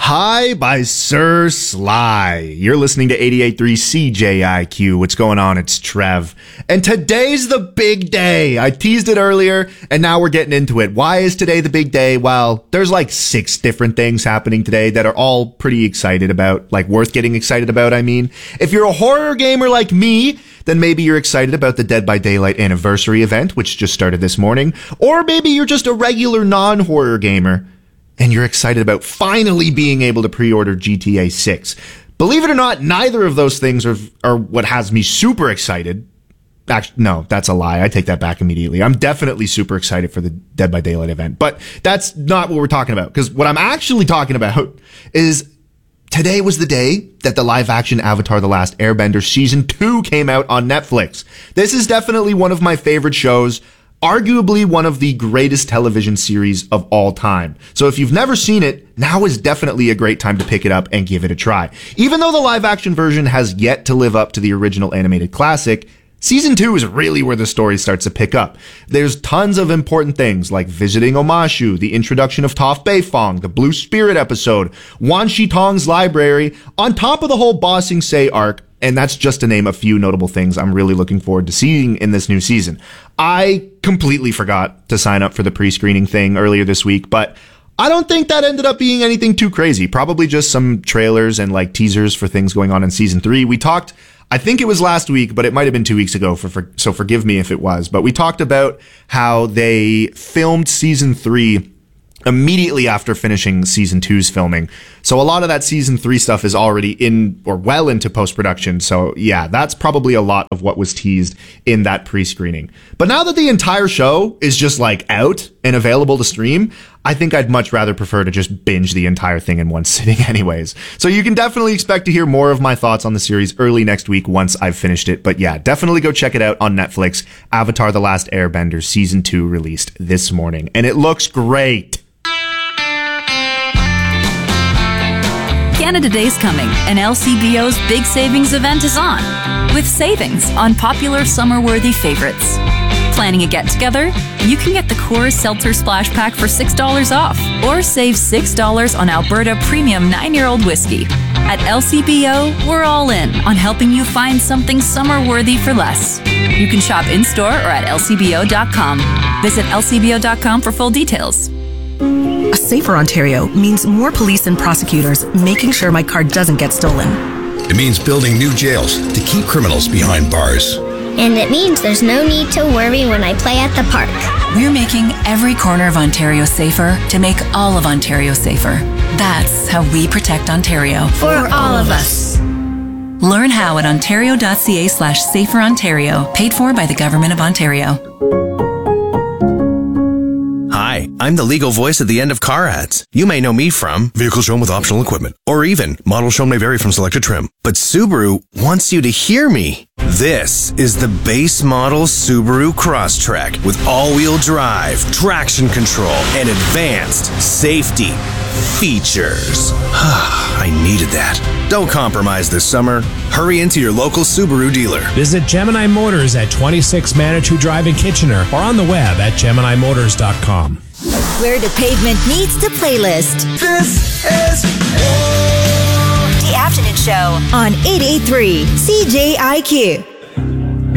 Hi by Sir Sly. You're listening to 88.3 CJIQ. What's going on? It's Trev. And today's the big day. I teased it earlier, and now we're getting into it. Why is today the big day? Well, there's like 6 different things happening today that are all pretty excited about, like worth getting excited about, I mean. If you're a horror gamer like me, then maybe you're excited about the Dead by Daylight anniversary event, which just started this morning. Or maybe you're just a regular non-horror gamer, and you're excited about finally being able to pre-order GTA 6. Believe it or not, neither of those things are what has me super excited. Actually, no, that's a lie. I take that back immediately. I'm definitely super excited for the Dead by Daylight event, but that's not what we're talking about. Because what I'm actually talking about is today was the day that the live-action Avatar: The Last Airbender Season 2 came out on Netflix. This is definitely one of my favorite shows. Arguably one of the greatest television series of all time. So if you've never seen it, now is definitely a great time to pick it up and give it a try. Even though the live action version has yet to live up to the original animated classic, Season 2 is really where the story starts to pick up. There's tons of important things like visiting Omashu, the introduction of Toph Beifong, the Blue Spirit episode, Wan Shi Tong's library, on top of the whole Ba Sing Se arc. And that's just to name a few notable things I'm really looking forward to seeing in this new season. I completely forgot to sign up for the pre-screening thing earlier this week, but I don't think that ended up being anything too crazy. Probably just some trailers and like teasers for things going on in season 3. We talked, I think it was last week, but it might have been 2 weeks ago, so forgive me if it was. But we talked about how they filmed season 3 immediately after finishing season 2's filming. So a lot of that season 3 stuff is already in or well into post-production. So yeah, that's probably a lot of what was teased in that pre-screening. But now that the entire show is just like out and available to stream, I think I'd much rather prefer to just binge the entire thing in one sitting anyways. So you can definitely expect to hear more of my thoughts on the series early next week once I've finished it. But yeah, definitely go check it out on Netflix. Avatar: The Last Airbender Season 2 released this morning, and it looks great. Canada Day's coming, and LCBO's big savings event is on, with savings on popular summer-worthy favorites. Planning a get-together? You can get the Coors Seltzer Splash Pack for $6 off, or save $6 on Alberta Premium 9-year-old whiskey. At LCBO, we're all in on helping you find something summer-worthy for less. You can shop in-store or at lcbo.com. Visit lcbo.com for full details. A safer Ontario means more police and prosecutors making sure my car doesn't get stolen. It means building new jails to keep criminals behind bars. And it means there's no need to worry when I play at the park. We're making every corner of Ontario safer to make all of Ontario safer. That's how we protect Ontario. For all of us. Learn how at ontario.ca/saferontario, paid for by the Government of Ontario. Hi, I'm the legal voice at the end of car ads. You may know me from vehicles shown with optional equipment, or even models shown may vary from selected trim. But Subaru wants you to hear me. This is the base model Subaru Crosstrek with all-wheel drive, traction control, and advanced safety features. I needed that. Don't compromise this summer. Hurry into your local Subaru dealer. Visit Gemini Motors at 26 Manitou Drive in Kitchener or on the web at GeminiMotors.com. Where the pavement meets the playlist. This is The Afternoon Show on 88.3 CJIQ.